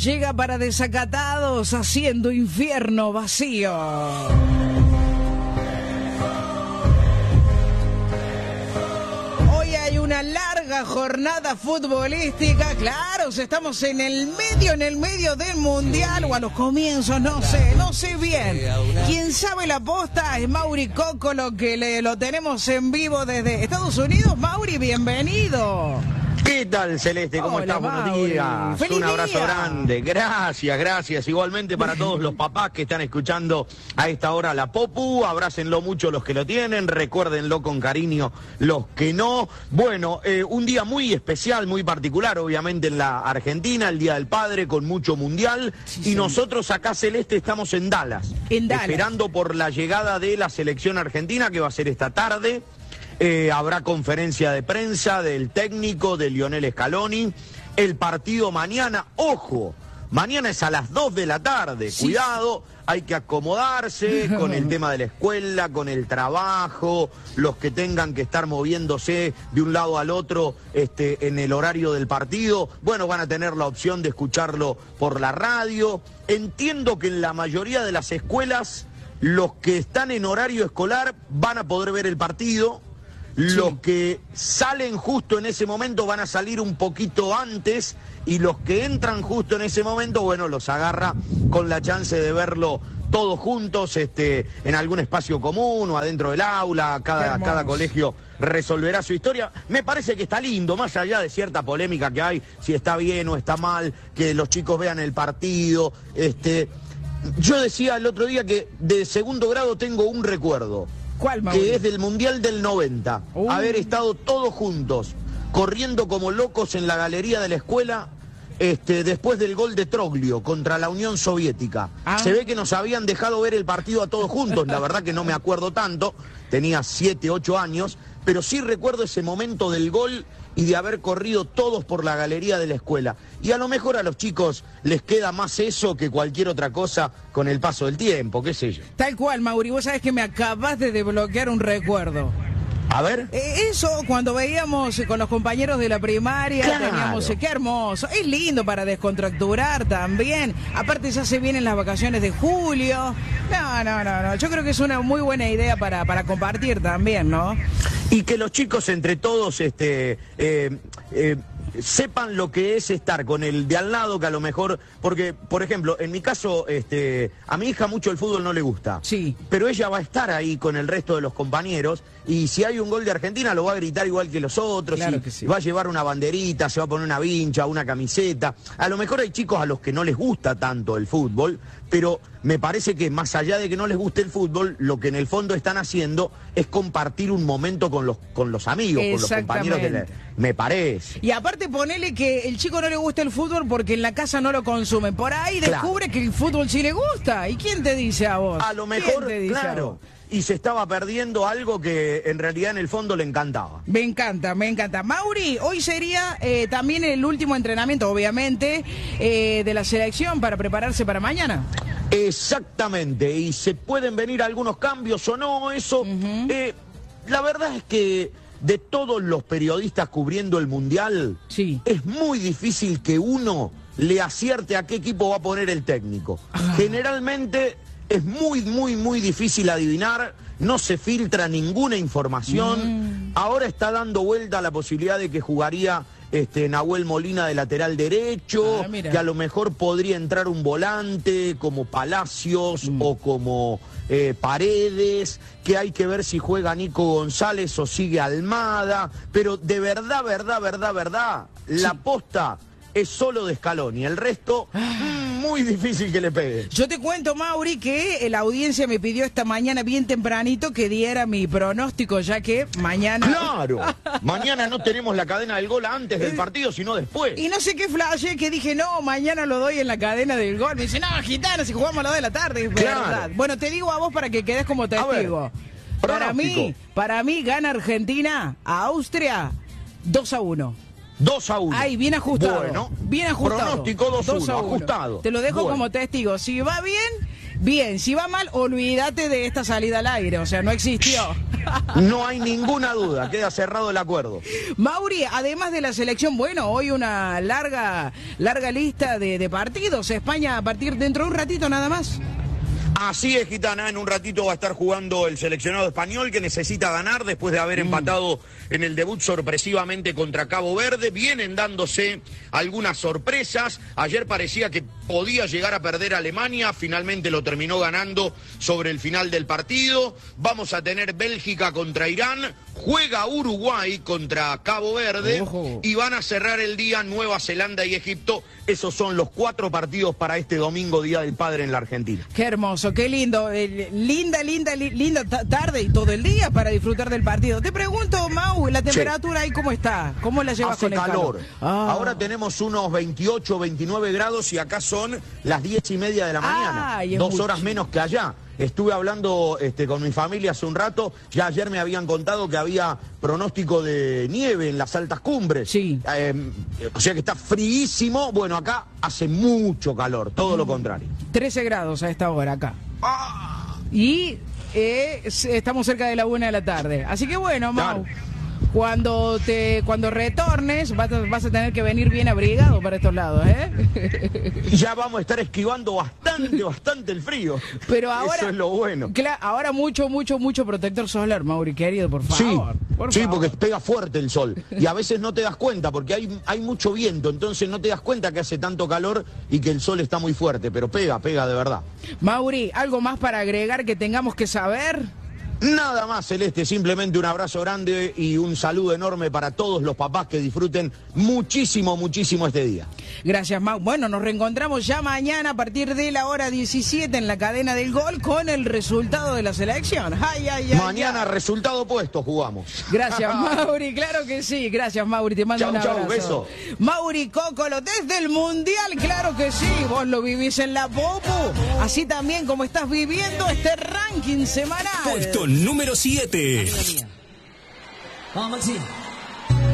Llega para desacatados haciendo infierno vacío. Hoy hay una larga jornada futbolística. Claro, estamos en el medio del mundial o a los comienzos, no sé bien. Quien sabe la posta es Mauri Cocolo, que lo tenemos en vivo desde Estados Unidos. Mauri, bienvenido. ¿Qué tal, Celeste? ¿Cómo Hola, estás? Buenos días. ¡Feliz Un abrazo día! grande. Gracias. Igualmente para todos los papás que están escuchando a esta hora la Popu. Abrácenlo mucho los que lo tienen. Recuérdenlo con cariño los que no. Bueno, un día muy especial, muy particular, obviamente en la Argentina, el Día del Padre, con mucho mundial. Sí. Nosotros acá, Celeste, estamos en Dallas. Esperando por la llegada de la selección argentina, que va a ser esta tarde. Habrá conferencia de prensa del técnico, de Lionel Scaloni. El partido mañana, ojo, mañana es a las 2 de la tarde. Sí. Cuidado, hay que acomodarse con el tema de la escuela, con el trabajo, los que tengan que estar moviéndose de un lado al otro en el horario del partido. Bueno, van a tener la opción de escucharlo por la radio. Entiendo que en la mayoría de las escuelas, los que están en horario escolar van a poder ver el partido. Los que salen justo en ese momento van a salir un poquito antes y los que entran justo en ese momento, bueno, los agarra con la chance de verlo todos juntos en algún espacio común o adentro del aula. Cada colegio resolverá su historia. Me parece que está lindo, más allá de cierta polémica que hay, si está bien o está mal, que los chicos vean el partido. Yo decía el otro día que de segundo grado tengo un recuerdo. ¿Cuál, Mauri? Que es del Mundial del 90, haber estado todos juntos, corriendo como locos en la galería de la escuela, después del gol de Troglio contra la Unión Soviética. Se ve que nos habían dejado ver el partido a todos juntos, la verdad que no me acuerdo tanto, tenía 7, 8 años, pero sí recuerdo ese momento del gol y de haber corrido todos por la galería de la escuela. Y a lo mejor a los chicos les queda más eso que cualquier otra cosa con el paso del tiempo, qué sé yo. Tal cual, Mauri, vos sabés que me acabás de desbloquear un recuerdo. A ver. Eso, cuando veíamos con los compañeros de la primaria, claro. Teníamos, qué hermoso. Es lindo para descontracturar también. Aparte ya se vienen las vacaciones de julio. No. Yo creo que es una muy buena idea para compartir también, ¿no? Y que los chicos entre todos sepan lo que es estar con el de al lado, que a lo mejor, porque, por ejemplo, en mi caso, a mi hija mucho el fútbol no le gusta. Sí. Pero ella va a estar ahí con el resto de los compañeros, y si hay un gol de Argentina lo va a gritar igual que los otros, claro y sí. Va a llevar una banderita, se va a poner una vincha, una camiseta. A lo mejor hay chicos a los que no les gusta tanto el fútbol, pero me parece que más allá de que no les guste el fútbol, lo que en el fondo están haciendo es compartir un momento con los amigos, con los compañeros me parece. Y aparte ponele que el chico no le gusta el fútbol porque en la casa no lo consume. Por ahí descubre que el fútbol sí le gusta. ¿Y quién te dice a vos? A lo mejor, claro. Y se estaba perdiendo algo que en realidad en el fondo le encantaba. Me encanta. Mauri, hoy sería también el último entrenamiento, obviamente, de la selección para prepararse para mañana. Exactamente, y se pueden venir algunos cambios o no, eso. La verdad es que de todos los periodistas cubriendo el Mundial, sí. Es muy difícil que uno le acierte a qué equipo va a poner el técnico. Generalmente es muy difícil adivinar, no se filtra ninguna información. Ahora está dando vuelta la posibilidad de que jugaría Nahuel Molina de lateral derecho, que a lo mejor podría entrar un volante como Palacios o como Paredes, que hay que ver si juega Nico González o sigue Almada, pero de verdad, la posta es solo de Scaloni, el resto muy difícil que le pegue. Yo te cuento, Mauri, que la audiencia me pidió esta mañana bien tempranito que diera mi pronóstico, ya que mañana... ¡Claro! Mañana no tenemos la cadena del gol antes del partido, sino después. Y no sé qué flashé, que dije, no, mañana lo doy en la cadena del gol. Me dice, no, gitano, si jugamos a las 2 de la tarde, es claro. Verdad. Bueno, te digo a vos para que quedes como testigo. Para mí gana Argentina a Austria 2-1. 2-1. Ay, bien ajustado. Bueno, bien ajustado. Pronóstico 2-1, ajustado. Te lo dejo como testigo. Si va bien, Bien, si va mal, olvídate de esta salida al aire, o sea, no existió. No hay ninguna duda, queda cerrado el acuerdo. Mauri, además de la selección, bueno, hoy una larga lista de partidos. España a partir dentro de un ratito nada más. Así es, Gitana, en un ratito va a estar jugando el seleccionado español que necesita ganar después de haber empatado en el debut sorpresivamente contra Cabo Verde. Vienen dándose algunas sorpresas. Ayer parecía que podía llegar a perder Alemania, finalmente lo terminó ganando sobre el final del partido. Vamos a tener Bélgica contra Irán, juega Uruguay contra Cabo Verde. Ojo. Y van a cerrar el día Nueva Zelanda y Egipto. Esos son los 4 partidos para este domingo, Día del Padre en la Argentina. Qué hermoso, qué lindo, linda tarde y todo el día para disfrutar del partido. Te pregunto, Mau, ¿la temperatura ahí cómo está? ¿Cómo la llevas con el calor? Ahora tenemos unos 28, 29 grados y acá son las 10:30 de la mañana. 2 horas menos que allá. Estuve hablando con mi familia hace un rato, ya ayer me habían contado que había pronóstico de nieve en las altas cumbres. Sí. O sea que está fríísimo. Bueno, acá hace mucho calor, todo lo contrario. 13 grados a esta hora acá. Y estamos cerca de la 1 de la tarde. Así que bueno, Mau. Claro. Cuando retornes vas a tener que venir bien abrigado para estos lados, ¿eh? Ya vamos a estar esquivando bastante el frío. Pero ahora, eso es lo bueno. Ahora mucho protector solar, Mauri, querido, por favor. Sí, porque pega fuerte el sol. Y a veces no te das cuenta, porque hay mucho viento, entonces no te das cuenta que hace tanto calor y que el sol está muy fuerte, pero pega de verdad. Mauri, ¿algo más para agregar que tengamos que saber? Nada más, Celeste, simplemente un abrazo grande y un saludo enorme para todos los papás que disfruten muchísimo este día. Gracias, Mau. Bueno, nos reencontramos ya mañana a partir de la hora 17 en la cadena del gol con el resultado de la selección. Mañana resultado opuesto jugamos. Gracias, Mauri, claro que sí. Gracias, Mauri, te mando un abrazo. Chau, beso. Mauri Cocolo, desde el Mundial, claro que sí. Vos lo vivís en la Popu, así también como estás viviendo este ranking semanal. Puesto número 7. Vamos, Maxi.